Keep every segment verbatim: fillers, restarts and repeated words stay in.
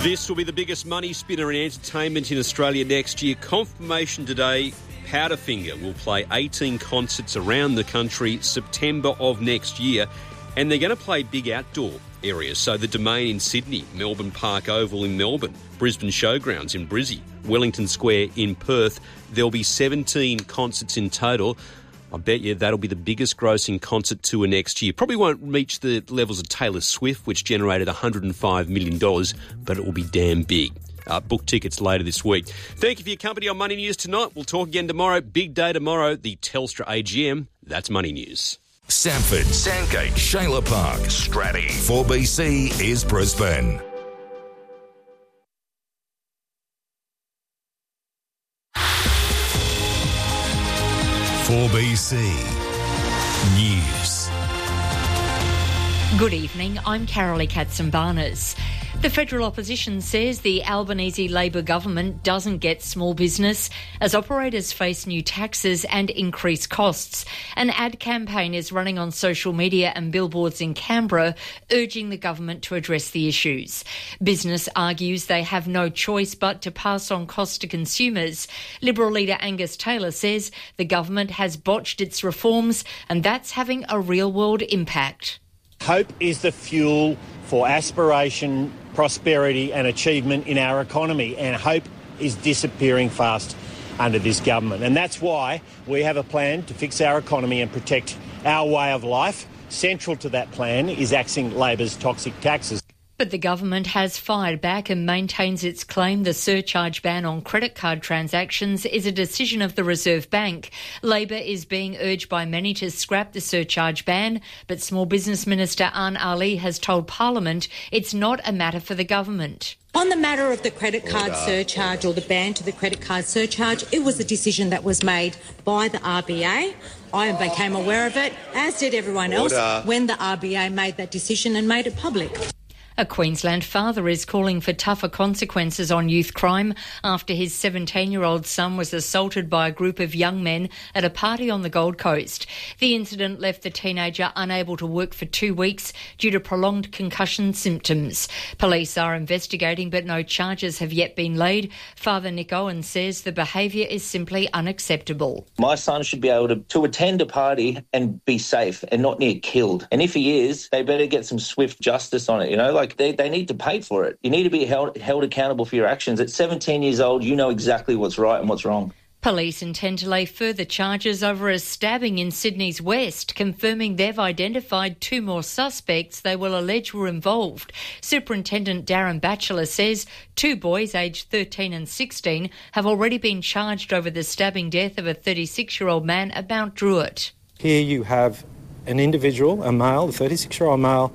This will be the biggest money spinner in entertainment in Australia next year. Confirmation today, Powderfinger will play eighteen concerts around the country September of next year, and they're going to play big outdoor areas. So the Domain in Sydney, Melbourne Park Oval in Melbourne, Brisbane Showgrounds in Brizzy, Wellington Square in Perth. There'll be seventeen concerts in total. I bet you that'll be the biggest grossing concert tour next year. Probably won't reach the levels of Taylor Swift, which generated one hundred five million dollars, but it will be damn big. Uh, book tickets later this week. Thank you for your company on Money News tonight. We'll talk again tomorrow. Big day tomorrow, the Telstra A G M. That's Money News. Sanford, Sandgate, Shayla Park, Stratty. four B C is Brisbane. four B C News. Good evening, I'm Carolee Katsimbarnas. The federal opposition says the Albanese Labor government doesn't get small business as operators face new taxes and increased costs. An ad campaign is running on social media and billboards in Canberra urging the government to address the issues. Business argues they have no choice but to pass on costs to consumers. Liberal leader Angus Taylor says the government has botched its reforms and that's having a real-world impact. Hope is the fuel for aspiration, prosperity and achievement in our economy, and hope is disappearing fast under this government. And that's why we have a plan to fix our economy and protect our way of life. Central to that plan is axing Labor's toxic taxes. But the government has fired back and maintains its claim the surcharge ban on credit card transactions is a decision of the Reserve Bank. Labor is being urged by many to scrap the surcharge ban, but Small Business Minister Ann Ali has told Parliament it's not a matter for the government. On the matter of the credit card surcharge or the ban to the credit card surcharge, it was a decision that was made by the R B A. I became aware of it, as did everyone else, when the R B A made that decision and made it public. A Queensland father is calling for tougher consequences on youth crime after his seventeen-year-old son was assaulted by a group of young men at a party on the Gold Coast. The incident left the teenager unable to work for two weeks due to prolonged concussion symptoms. Police are investigating, but no charges have yet been laid. Father Nick Owen says the behaviour is simply unacceptable. My son should be able to, to attend a party and be safe and not near killed. And if he is, they better get some swift justice on it, you know, like They, they need to pay for it. You need to be held, held accountable for your actions. At seventeen years old, you know exactly what's right and what's wrong. Police intend to lay further charges over a stabbing in Sydney's West, confirming they've identified two more suspects they will allege were involved. Superintendent Darren Batchelor says two boys aged thirteen and sixteen have already been charged over the stabbing death of a thirty-six-year-old man at Mount Druitt. Here you have an individual, a male, a thirty-six-year-old male,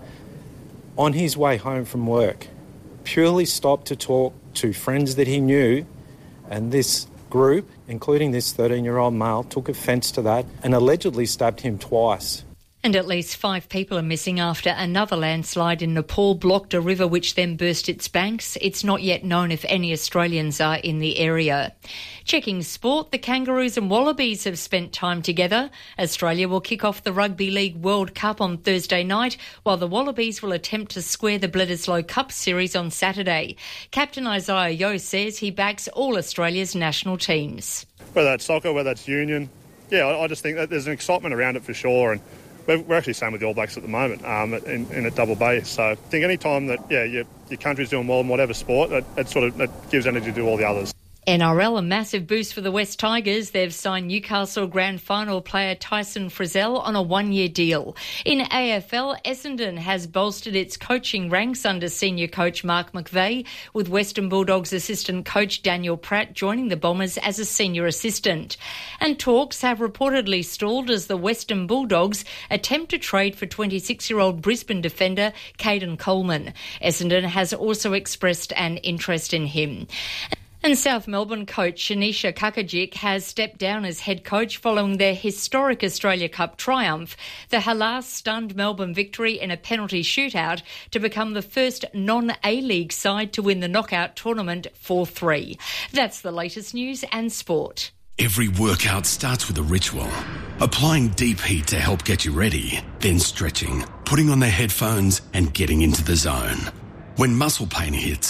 on his way home from work, purely stopped to talk to friends that he knew, and this group, including this thirteen-year-old male, took offence to that and allegedly stabbed him twice. And at least five people are missing after another landslide in Nepal blocked a river which then burst its banks. It's not yet known if any Australians are in the area. Checking sport, the Kangaroos and Wallabies have spent time together. Australia will kick off the Rugby League World Cup on Thursday night, while the Wallabies will attempt to square the Bledisloe Cup series on Saturday. Captain Isaiah Yeo says he backs all Australia's national teams. Whether that's soccer, whether that's union, yeah, I, I just think that there's an excitement around it for sure, and we're actually same with the All Blacks at the moment um, in, in a double base. So I think any time that yeah your, your country's doing well in whatever sport, it, it sort of it gives energy to do all the others. N R L, a massive boost for the West Tigers. They've signed Newcastle Grand Final player Tyson Frizzell on a one-year deal. In A F L, Essendon has bolstered its coaching ranks under senior coach Mark McVeigh, with Western Bulldogs assistant coach Daniel Pratt joining the Bombers as a senior assistant. And talks have reportedly stalled as the Western Bulldogs attempt to trade for twenty-six-year-old Brisbane defender Caden Coleman. Essendon has also expressed an interest in him. And South Melbourne coach Shanisha Kakajic has stepped down as head coach following their historic Australia Cup triumph. The Halas stunned Melbourne victory in a penalty shootout to become the first non-A-League side to win the knockout tournament four three. That's the latest news and sport. Every workout starts with a ritual. Applying deep heat to help get you ready, then stretching, putting on their headphones and getting into the zone. When muscle pain hits, try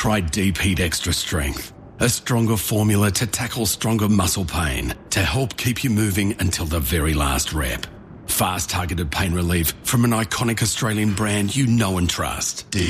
Try Deep Heat Extra Strength, a stronger formula to tackle stronger muscle pain to help keep you moving until the very last rep. Fast targeted pain relief from an iconic Australian brand you know and trust. Deep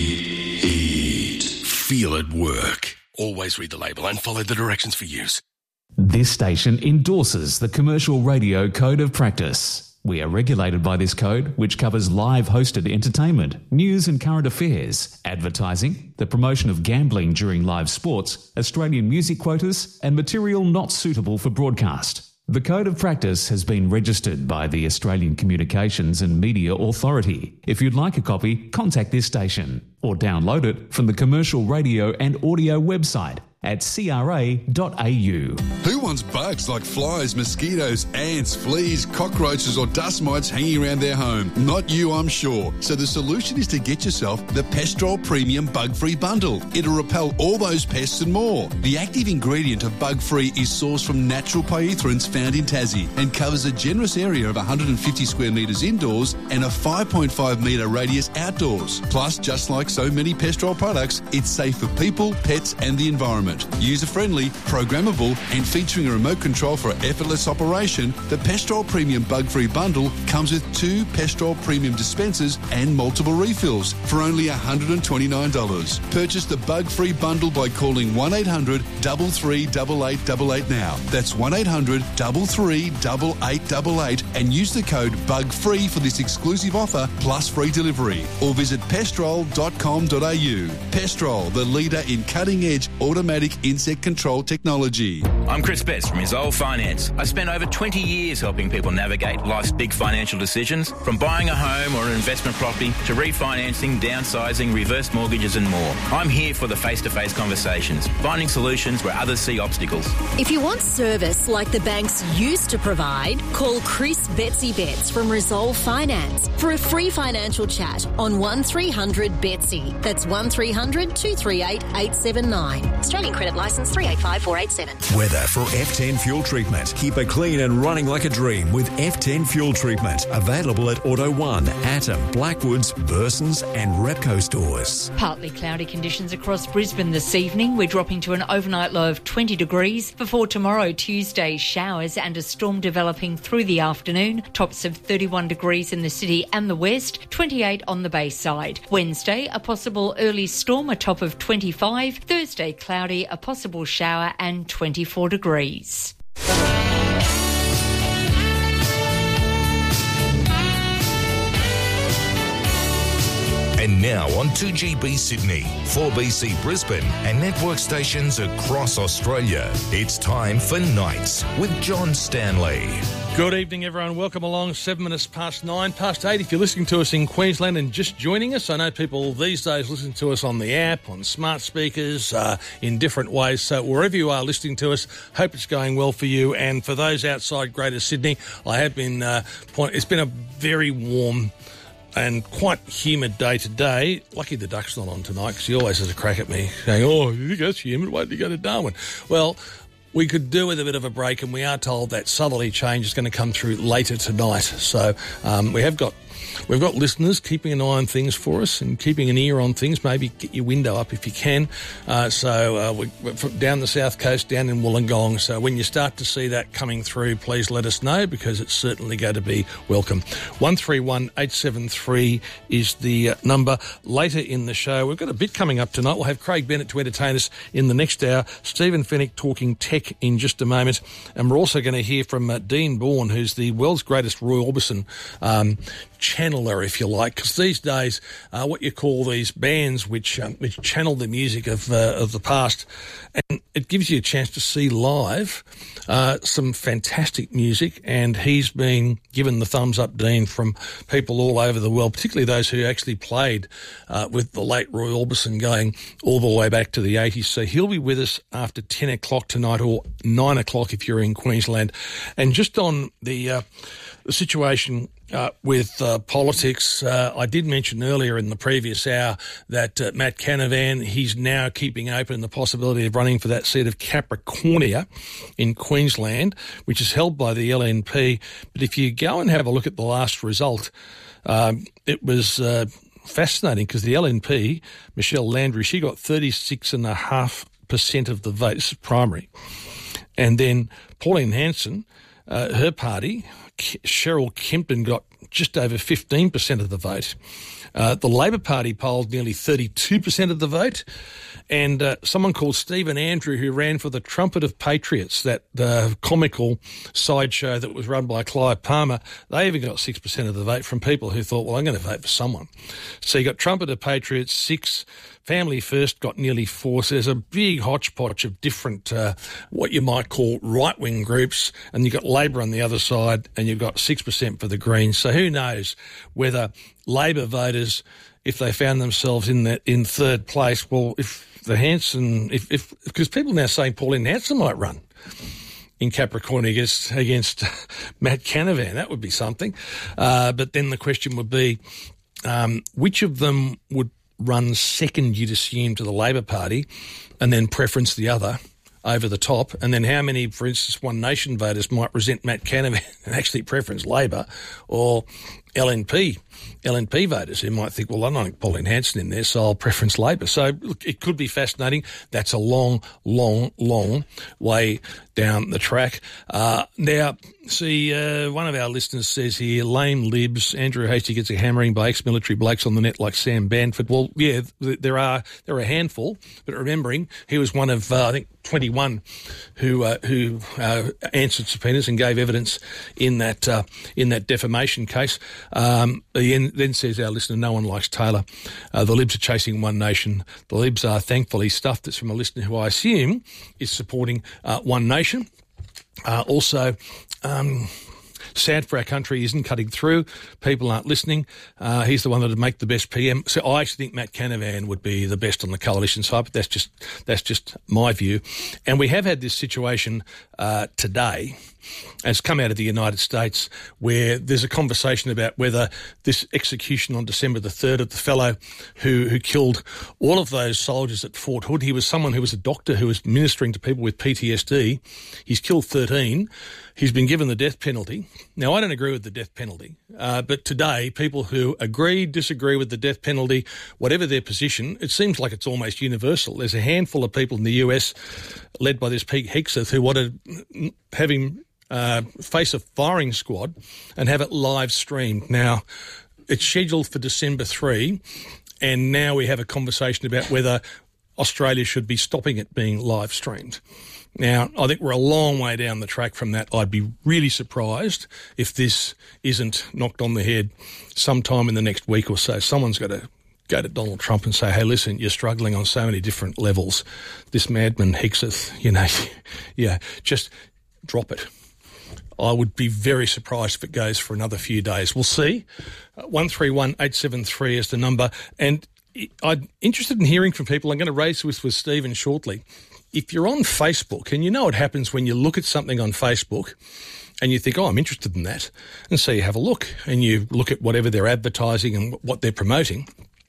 Heat. Feel it work. Always read the label and follow the directions for use. This station endorses the Commercial Radio Code of Practice. We are regulated by this code, which covers live hosted entertainment, news and current affairs, advertising, the promotion of gambling during live sports, Australian music quotas, and material not suitable for broadcast. The Code of Practice has been registered by the Australian Communications and Media Authority. If you'd like a copy, contact this station or download it from the Commercial Radio and Audio website at c r a dot a u. Who wants bugs like flies, mosquitoes, ants, fleas, cockroaches or dust mites hanging around their home? Not you, I'm sure. So the solution is to get yourself the Pestrol Premium Bug-Free Bundle. It'll repel all those pests and more. The active ingredient of Bug-Free is sourced from natural pyrethroins found in Tassie and covers a generous area of one hundred fifty square metres indoors and a five point five metre radius outdoors. Plus, just like so many Pestrol products, it's safe for people, pets and the environment. User-friendly, programmable and featuring a remote control for effortless operation, the Pestrol Premium Bug-Free Bundle comes with two Pestrol Premium dispensers and multiple refills for only one hundred twenty-nine dollars. Purchase the Bug-Free Bundle by calling one eight hundred, three three eight eight eight eight now. That's one eight hundred, three three eight eight eight eight and use the code BUGFREE for this exclusive offer plus free delivery. Or visit pestrol dot com dot a u. Pestrol, the leader in cutting-edge automatic insect control technology. I'm Chris Betts from Resolve Finance. I spent over twenty years helping people navigate life's big financial decisions, from buying a home or an investment property to refinancing, downsizing, reverse mortgages and more. I'm here for the face-to-face conversations, finding solutions where others see obstacles. If you want service like the banks used to provide, call Chris Betsy Betts from Resolve Finance for a free financial chat on one three hundred Betsy. That's one three hundred, two three eight, eight seven nine. Australian Credit Licence three eight five four eight seven. Weather for F ten Fuel Treatment. Keep it clean and running like a dream with F ten Fuel Treatment. Available at Auto one, Atom, Blackwoods, Burson's and Repco stores. Partly cloudy conditions across Brisbane this evening. We're dropping to an overnight low of twenty degrees. Before tomorrow, Tuesday, showers and a storm developing through the afternoon. Tops of thirty-one degrees in the city and the west, twenty-eight on the bay side. Wednesday, a possible early storm, a top of twenty-five. Thursday, cloudy, a possible shower and twenty-four degrees. And now on two G B Sydney, four B C Brisbane and network stations across Australia. It's time for Nights with John Stanley. Good evening, everyone. Welcome along. Seven minutes past nine, past eight. If you're listening to us in Queensland and just joining us, I know people these days listen to us on the app, on smart speakers, uh, in different ways. So wherever you are listening to us, hope it's going well for you. And for those outside Greater Sydney, I have been, uh, point, it's been a very warm and quite humid day today. Lucky the duck's not on tonight because he always has a crack at me saying, oh, you think that's humid, why did you go to Darwin? Well, we could do with a bit of a break, and we are told that southerly change is going to come through later tonight. So um, we have got we've got listeners keeping an eye on things for us and keeping an ear on things. Maybe get your window up if you can. Uh, so uh, we, we're from down the south coast, down in Wollongong. So when you start to see that coming through, please let us know because it's certainly going to be welcome. one three one eight seven three is the uh, number. Later in the show, we've got a bit coming up tonight. We'll have Craig Bennett to entertain us in the next hour. Stephen Fennick talking tech in just a moment. And we're also going to hear from uh, Dean Bourne, who's the world's greatest Roy Orbison um, channeler, if you like, because these days, uh, what you call these bands which um, which channel the music of uh, of the past, and it gives you a chance to see live uh, some fantastic music. And he's been given the thumbs up, Dean, from people all over the world, particularly those who actually played uh, with the late Roy Orbison going all the way back to the eighties. So he'll be with us after ten o'clock tonight, or nine o'clock if you're in Queensland. And just on the uh, the situation Uh, with uh, politics, uh, I did mention earlier in the previous hour that uh, Matt Canavan, he's now keeping open the possibility of running for that seat of Capricornia in Queensland, which is held by the L N P. But if you go and have a look at the last result, um, it was uh, fascinating because the L N P, Michelle Landry, she got thirty-six point five percent of the vote. This is primary. And then Pauline Hanson, uh, her party, K- Cheryl Kempton, got just over fifteen percent of the vote. Uh, the Labor Party polled nearly thirty-two percent of the vote. And uh, someone called Stephen Andrew, who ran for the Trumpet of Patriots, that uh, comical sideshow that was run by Clive Palmer, they even got six percent of the vote from people who thought, well, I'm going to vote for someone. So you got Trumpet of Patriots, six. Family First got nearly four. So there's a big hodgepodge of different, uh, what you might call right-wing groups, and you've got Labor on the other side, and you've got six percent for the Greens. So who knows whether Labor voters, if they found themselves in that in third place, well, if the Hanson, if, if because people are now saying Pauline Hanson might run in Capricorn against, against Matt Canavan, that would be something. Uh, but then the question would be, um, which of them would run second, you'd assume, to the Labor Party, and then preference the other over the top, and then how many, for instance, One Nation voters might resent Matt Canavan and actually preference Labor, or L N P, L N P voters who might think, well, I don't like Pauline Hanson in there, so I'll preference Labor. So, look, it could be fascinating. That's a long, long, long way down the track. Uh, now, see, uh, one of our listeners says here, lame libs, Andrew Hastie gets a hammering by ex-military blokes on the net like Sam Banford. Well, yeah, there are there are a handful, but remembering he was one of, uh, I think, twenty-one who uh, who uh, answered subpoenas and gave evidence in that uh, in that defamation case. Um, then, then says our listener, no one likes Taylor. Uh, the Libs are chasing One Nation. The Libs are thankfully stuff. That's from a listener who I assume is supporting uh, One Nation. Uh, also, um, sad for our country isn't cutting through. People aren't listening. Uh, he's the one that would make the best P M. So I actually think Matt Canavan would be the best on the coalition side, but that's just that's just my view. And we have had this situation uh, today. It's come out of the United States where there's a conversation about whether this execution on December the third of the fellow who, who killed all of those soldiers at Fort Hood, he was someone who was a doctor who was ministering to people with P T S D. He's killed thirteen. He's been given the death penalty. Now, I don't agree with the death penalty, uh, but today people who agree, disagree with the death penalty, whatever their position, it seems like it's almost universal. There's a handful of people in the U S, led by this Pete Hegseth, who wanted to have him Uh, face a firing squad and have it live streamed. Now, it's scheduled for December third, and now we have a conversation about whether Australia should be stopping it being live streamed. Now, I think we're a long way down the track from that. I'd be really surprised if this isn't knocked on the head sometime in the next week or so. Someone's got to go to Donald Trump and say, hey, listen, you're struggling on so many different levels. This madman Hegseth, you know, yeah, just drop it. I would be very surprised if it goes for another few days. We'll see. Uh, one three one eight seven three is the number. And I'm interested in hearing from people. I'm going to raise this with Stephen shortly. If you're on Facebook, and you know what happens when you look at something on Facebook and you think, oh, I'm interested in that, and so you have a look and you look at whatever they're advertising and what they're promoting.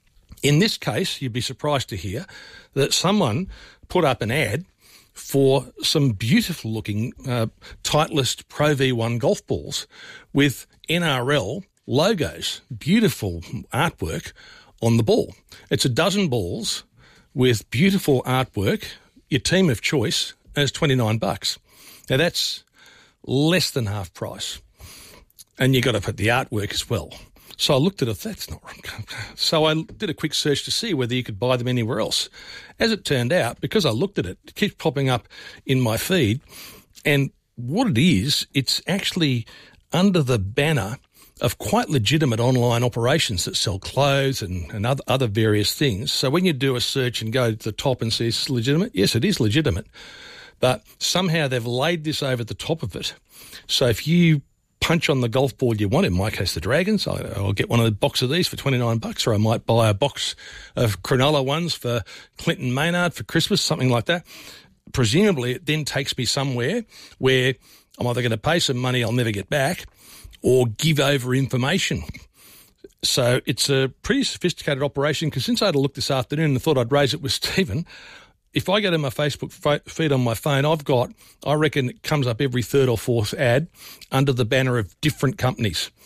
In this case, you'd be surprised to hear that someone put up an ad for some beautiful-looking uh, Titleist Pro V one golf balls with N R L logos, beautiful artwork on the ball. It's a dozen balls with beautiful artwork, your team of choice, and it's twenty-nine bucks. Now, that's less than half price, and you've got to put the artwork as well. So I looked at it, that's not wrong. So I did a quick search to see whether you could buy them anywhere else. As it turned out, because I looked at it, it keeps popping up in my feed. And what it is, it's actually under the banner of quite legitimate online operations that sell clothes and, and other, other various things. So when you do a search and go to the top and see it's legitimate, yes, it is legitimate. But somehow they've laid this over the top of it. So if you punch on the golf ball you want, in my case the Dragons, I'll get one of the box of these for twenty-nine bucks, or I might buy a box of Cronulla ones for Clinton Maynard for Christmas, something like that. Presumably it then takes me somewhere where I'm either going to pay some money I'll never get back or give over information. So it's a pretty sophisticated operation, because since I had a look this afternoon and thought I'd raise it with Stephen, if I go to my Facebook feed on my phone, I've got, I reckon it comes up every third or fourth ad under the banner of different companies.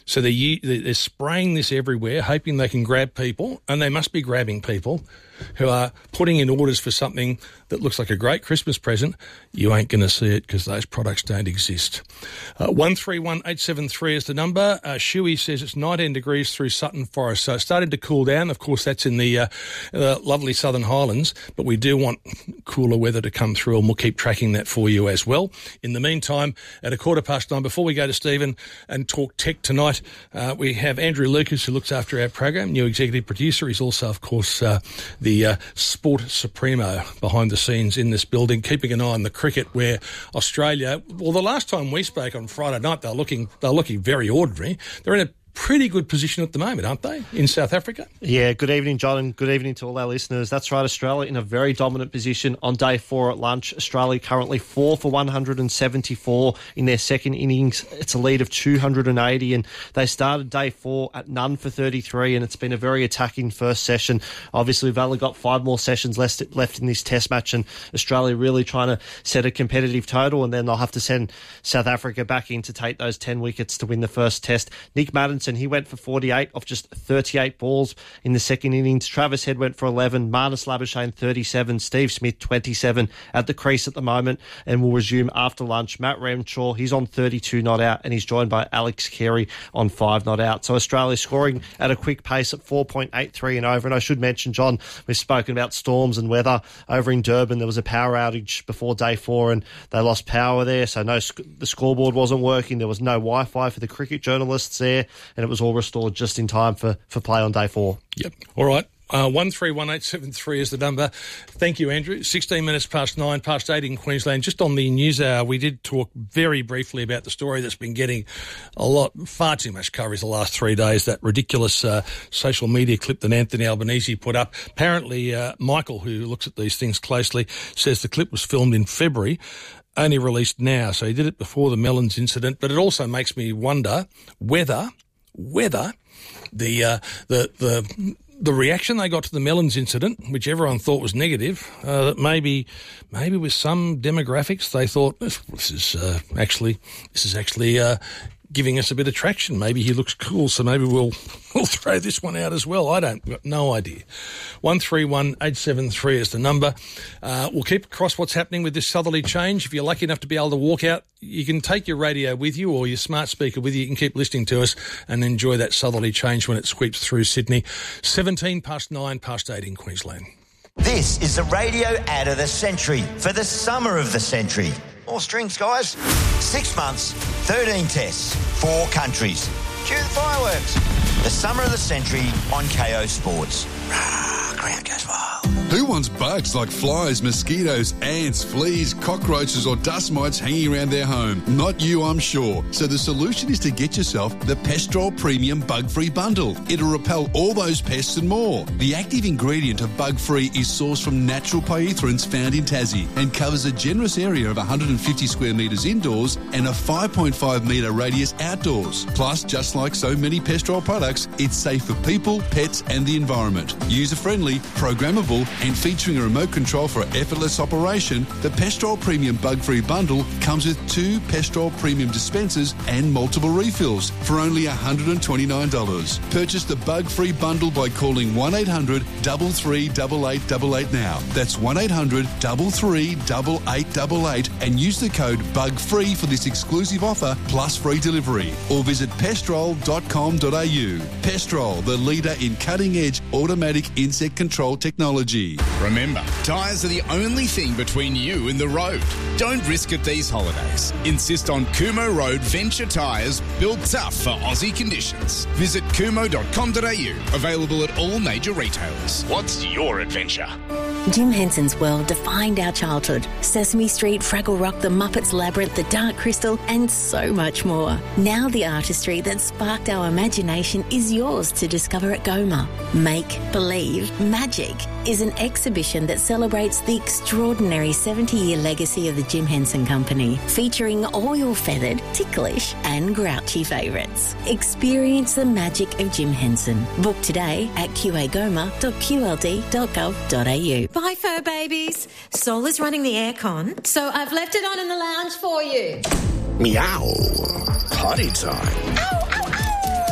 So they're, they're spraying this everywhere, hoping they can grab people, and they must be grabbing people who are putting in orders for something that looks like a great Christmas present. You ain't going to see it because those products don't exist. Uh, one three one eight seven three is the number. Uh, Shuey says it's nineteen degrees through Sutton Forest, so it's starting to cool down. Of course, that's in the uh, uh, lovely Southern Highlands, but we do want cooler weather to come through, and we'll keep tracking that for you as well. In the meantime, at a quarter past nine, before we go to Stephen and talk tech tonight, uh, we have Andrew Lucas, who looks after our program, new executive producer. He's also, of course, uh, the uh, sport supremo behind the scenes in this building, keeping an eye on the cricket, where Australia, well, the last time we spoke on Friday night, they were looking, they were looking very ordinary. They're in a pretty good position at the moment, aren't they, in South Africa? Yeah, good evening, John, and good evening to all our listeners. That's right, Australia in a very dominant position on day four at lunch. Australia currently four for one hundred seventy-four in their second innings. It's a lead of two hundred eighty, and they started day four at none for thirty-three, and it's been a very attacking first session. Obviously, we've only got five more sessions left, left in this test match, and Australia really trying to set a competitive total, and then they'll have to send South Africa back in to take those ten wickets to win the first test. Nick Maddinson, he went for forty-eight off just thirty-eight balls in the second innings. Travis Head went for eleven. Marnus Labuschagne, thirty-seven. Steve Smith, twenty-seven at the crease at the moment, and will resume after lunch. Matt Ramshaw, he's on thirty-two not out, and he's joined by Alex Carey on five not out. So Australia scoring at a quick pace at four point eight three and over. And I should mention, John, we've spoken about storms and weather over in Durban. There was a power outage before day four, and they lost power there, so no, the scoreboard wasn't working. There was no Wi-Fi for the cricket journalists there, and it was all restored just in time for, for play on day four. Yep. All right. Uh, one three one eight seven three is the number. Thank you, Andrew. sixteen minutes past nine, past eight in Queensland. Just on the news hour, we did talk very briefly about the story that's been getting a lot, far too much coverage the last three days, that ridiculous uh, social media clip that Anthony Albanese put up. Apparently, uh, Michael, who looks at these things closely, says the clip was filmed in February, only released now. So he did it before the Melons incident, but it also makes me wonder whether... whether the uh, the the the reaction they got to the Melons incident, which everyone thought was negative, uh, that maybe maybe with some demographics they thought this, this is uh, actually this is actually uh, giving us a bit of traction. Maybe he looks cool, so maybe we'll we'll throw this one out as well. I don't got no idea. One three one eight seven three is the number. Uh, we'll keep across what's happening with this southerly change. If you're lucky enough to be able to walk out, you can take your radio with you or your smart speaker with you. You can keep listening to us and enjoy that southerly change when it sweeps through Sydney. seventeen past nine, past eight in Queensland. This is the radio ad of the century for the summer of the century. More strings, guys. Six months, thirteen tests, four countries. Cue the fireworks. The summer of the century on K O Sports. Rah, crowd goes wild. Who wants bugs like flies, mosquitoes, ants, fleas, cockroaches or dust mites hanging around their home? Not you, I'm sure. So the solution is to get yourself the Pestrol Premium Bug-Free Bundle. It'll repel all those pests and more. The active ingredient of Bug-Free is sourced from natural pyrethroids found in Tassie and covers a generous area of one hundred fifty square metres indoors and a five point five metre radius outdoors. Plus, just like so many Pestrol products, it's safe for people, pets and the environment. User-friendly, programmable and featuring a remote control for effortless operation, the Pestrol Premium Bug-Free Bundle comes with two Pestrol Premium dispensers and multiple refills for only one hundred twenty-nine dollars. Purchase the Bug-Free Bundle by calling one eight hundred three three eight eight eight eight now. That's one eight hundred three three eight eight eight eight and use the code BUGFREE for this exclusive offer plus free delivery. Or visit pestrol dot com dot a u. Pestrol, the leader in cutting-edge automatic insect control technology. Remember, tyres are the only thing between you and the road. Don't risk it these holidays. Insist on Kumo Road Venture tyres, built tough for Aussie conditions. Visit kumo dot com dot a u. Available at all major retailers. What's your adventure? Jim Henson's world defined our childhood. Sesame Street, Fraggle Rock, The Muppets Labyrinth, The Dark Crystal, and so much more. Now the artistry that sparked our imagination is yours to discover at Goma. Make Believe Magic is an exhibition that celebrates the extraordinary seventy-year legacy of the Jim Henson Company, featuring all your feathered, ticklish and grouchy favourites. Experience the magic of Jim Henson. Book today at q a goma dot q l d dot gov dot a u. Bye, fur babies. Sol is running the aircon, so I've left it on in the lounge for you. Meow. Potty time. Ow, ow, ow.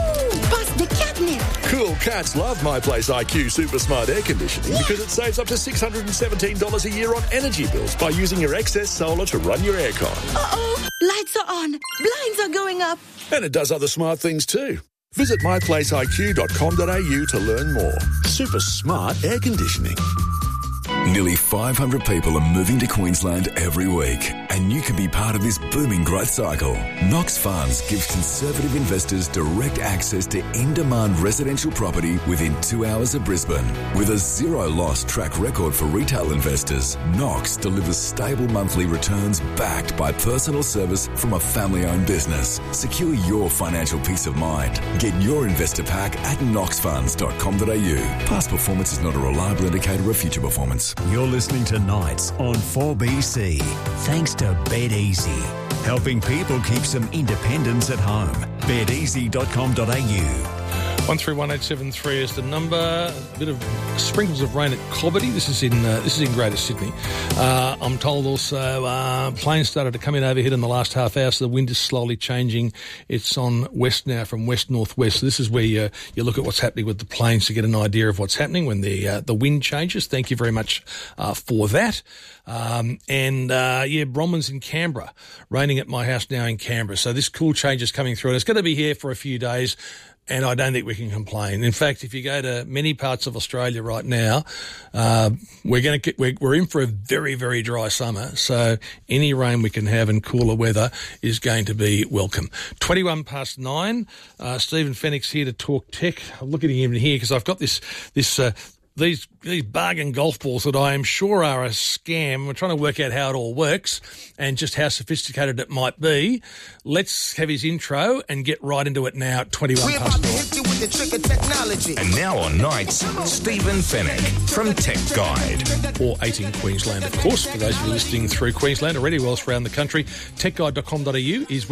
the catnip. Cool cats love My Place I Q Super Smart Air Conditioning because it saves up to six hundred seventeen dollars a year on energy bills by using your excess solar to run your aircon. Uh-oh, lights are on, blinds are going up. And it does other smart things too. Visit my place I Q dot com dot a u to learn more. Super smart air conditioning. Nearly five hundred people are moving to Queensland every week, and you can be part of this booming growth cycle. Knox Funds gives conservative investors direct access to in-demand residential property within two hours of Brisbane. With a zero-loss track record for retail investors, Knox delivers stable monthly returns backed by personal service from a family-owned business. Secure your financial peace of mind. Get your investor pack at knox funds dot com dot a u. Past performance is not a reliable indicator of future performance. You're listening to Nights on four B C. Thanks to BetEasy, helping people keep some independence at home. bet easy dot com dot a u. One three one eight seven three is the number. A bit of sprinkles of rain at Cobbitty. This is in uh, this is in Greater Sydney. Uh, I'm told also uh, planes started to come in overhead in the last half hour, so the wind is slowly changing. It's on west now from west northwest. So this is where you, you look at what's happening with the planes to get an idea of what's happening when the uh, the wind changes. Thank you very much uh, for that. Um, and uh, yeah, Bronwyn's in Canberra. Raining at my house now in Canberra. So this cool change is coming through, and it's going to be here for a few days. And I don't think we can complain. In fact, if you go to many parts of Australia right now, uh, we're going to we're, we're in for a very, very dry summer. So any rain we can have and cooler weather is going to be welcome. Twenty-one past nine. Uh, Stephen Fennick's here to talk tech. I'm looking at him here because I've got this this. Uh, These these bargain golf balls that I am sure are a scam. We're trying to work out how it all works and just how sophisticated it might be. Let's have his intro and get right into it now at twenty-one past nine. And now on Nights, Stephen Fennick from Tech Guide. Or eight in Queensland, of course, for those of you listening through Queensland or anywhere else around the country. tech guide dot com dot a u is where